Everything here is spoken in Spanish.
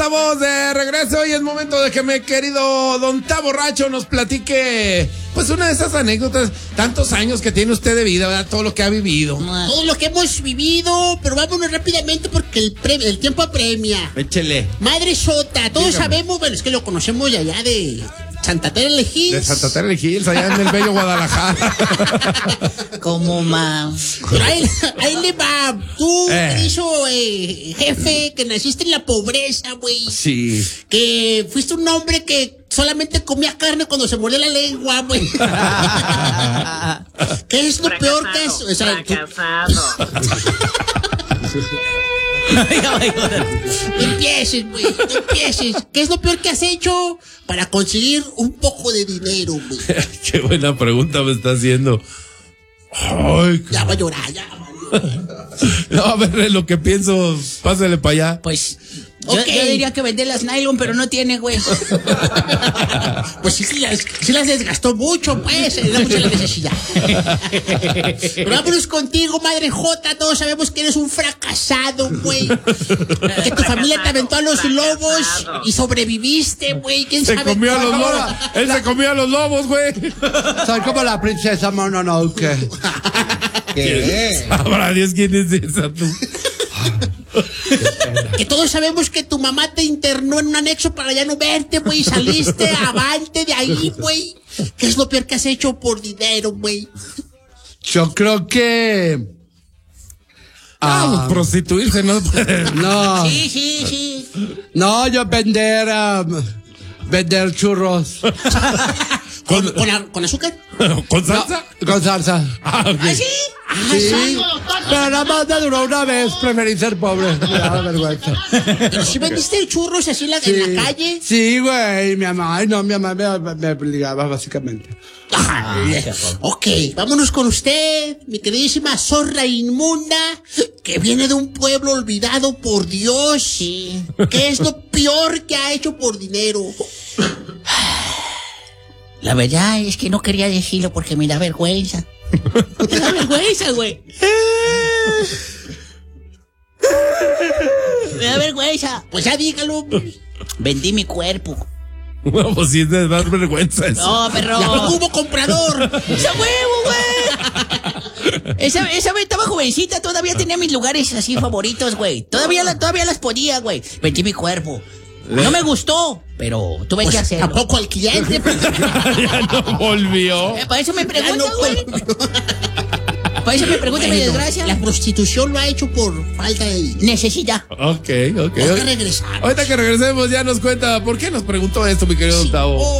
Estamos de regreso y es momento de que mi querido Don Ta Borracho nos platique, pues, una de esas anécdotas, tantos años que tiene usted de vida, ¿verdad? Todo lo que ha vivido. Todo lo que hemos vivido, pero vámonos rápidamente porque el tiempo apremia. Échele. Madre Sota, todos sabemos, bueno, es que lo conocemos de allá de Santa Teresa de Hills. De Santa Teresa de Hills, allá en el bello Guadalajara. ¿Cómo, ma? Pero ahí le va. Tú, hizo jefe, que naciste en la pobreza, güey. Sí. Que fuiste un hombre que solamente comía carne cuando se mordía la lengua, güey. ¿Qué es lo peor que es? O sea, no empieces, güey, no empieces. ¿Qué es lo peor que has hecho para conseguir un poco de dinero, güey? Qué buena pregunta me está haciendo. Ay, ya va a llorar, ya va a llorar. No, a ver, lo que pienso, pásale para allá. Pues, okay. yo diría que vender las nylon, pero no tiene, güey. Pues sí las desgastó mucho, pues, le da mucha la necesidad. Pero vámonos contigo, madre Jota, todos sabemos que eres un fracasado, güey. Que tu familia te aventó a los lobos y sobreviviste, güey. ¿Quién sabe? Se comió a los lobos. Él se comió a los lobos, güey. Soy como la princesa Mononoke. ¿Qué? Ahora Dios, ¿quién es esa tú? Que todos sabemos que tu mamá te internó en un anexo para ya no verte, güey. Saliste avante de ahí, güey. ¿Qué es lo peor que has hecho por dinero, güey? Yo creo que... prostituirse, ¿no? No. Sí. No, yo vender churros. ¿Con azúcar? ¿Con salsa? No, con salsa. Okay. ¿Sí? Sí, pero nada más me duró una vez, preferí ser pobre. Me da vergüenza. ¿Pero si vendiste churros así en la calle? Sí, güey, mi mamá me obligaba básicamente. Ok, vámonos con usted, mi queridísima zorra inmunda, que viene de un pueblo olvidado por Dios. Sí. ¿Qué es lo peor que ha hecho por dinero? La verdad es que no quería decirlo porque me da vergüenza. Me da vergüenza, güey. Me da vergüenza. Pues ya dígalo. Vendí mi cuerpo. No, pues sí, es de dar vergüenza eso. No, perro. Ya no hubo comprador. ¡Esa huevo, güey! Esa vez estaba jovencita, todavía tenía mis lugares así favoritos, güey. Todavía las podía, güey. Vendí mi cuerpo. No me gustó, pero tuve que hacerlo. Tampoco al cliente. Ya no volvió. Para eso me preguntan, güey. Para eso me preguntan, mi desgracia. La prostitución lo ha hecho por falta de necesidad. Ok. Hay que regresar. Ahorita que regresemos ya nos cuenta por qué nos preguntó esto, mi querido Tavo.